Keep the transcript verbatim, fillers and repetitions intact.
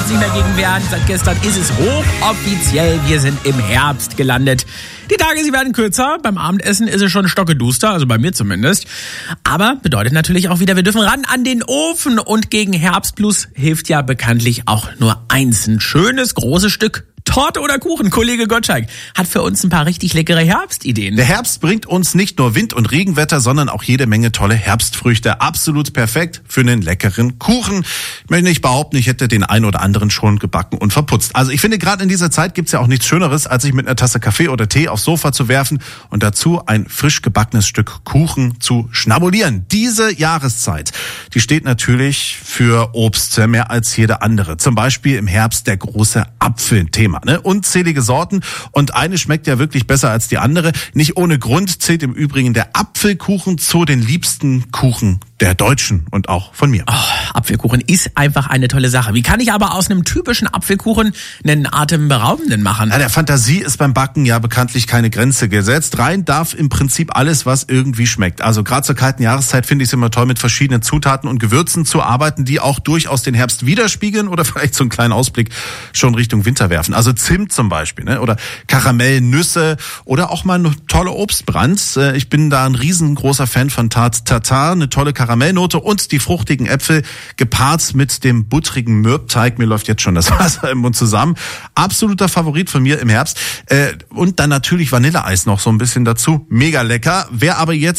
nicht mehr gegen wehren. Seit gestern ist es hochoffiziell. Wir sind im Herbst gelandet. Die Tage, sie werden kürzer. Beim Abendessen ist es schon stockeduster, also bei mir zumindest. Aber bedeutet natürlich auch wieder, wir dürfen ran an den Ofen. Und gegen Herbstblues hilft ja bekanntlich auch nur eins. Ein schönes, großes Stück Torte oder Kuchen. Kollege Gottschalk hat für uns ein paar richtig leckere Herbstideen. Der Herbst bringt uns nicht nur Wind- und Regenwetter, sondern auch jede Menge tolle Herbstfrüchte. Absolut perfekt für einen leckeren Kuchen. Ich möchte nicht behaupten, ich hätte den einen oder anderen schon gebacken und verputzt. Also ich finde, gerade in dieser Zeit gibt's ja auch nichts Schöneres, als sich mit einer Tasse Kaffee oder Tee aufs Sofa zu werfen und dazu ein frisch gebackenes Stück Kuchen zu schnabulieren. Diese Jahreszeit, die steht natürlich für Obst mehr als jede andere. Zum Beispiel im Herbst der große Apfelthema. Ne? Unzählige Sorten und eine schmeckt ja wirklich besser als die andere. Nicht ohne Grund zählt im Übrigen der Apfelkuchen zu den liebsten Kuchen der Deutschen und auch von mir. Oh, Apfelkuchen ist einfach eine tolle Sache. Wie kann ich aber aus einem typischen Apfelkuchen einen atemberaubenden machen? Ja, der Fantasie ist beim Backen ja bekanntlich keine Grenze gesetzt. Rein darf im Prinzip alles, was irgendwie schmeckt. Also gerade zur kalten Jahreszeit finde ich es immer toll, mit verschiedenen Zutaten und Gewürzen zu arbeiten, die auch durchaus den Herbst widerspiegeln oder vielleicht so einen kleinen Ausblick schon Richtung Winter werfen. Also Zimt zum Beispiel, ne? Oder Karamellnüsse oder auch mal eine tolle Obstbrand. Ich bin da ein riesengroßer Fan von Tarte Tatar, eine tolle Karamellnote und die fruchtigen Äpfel gepaart mit dem buttrigen Mürbteig. Mir läuft jetzt schon das Wasser im Mund zusammen. Absoluter Favorit von mir im Herbst. Und dann natürlich Vanilleeis noch so ein bisschen dazu. Mega lecker. Wer aber jetzt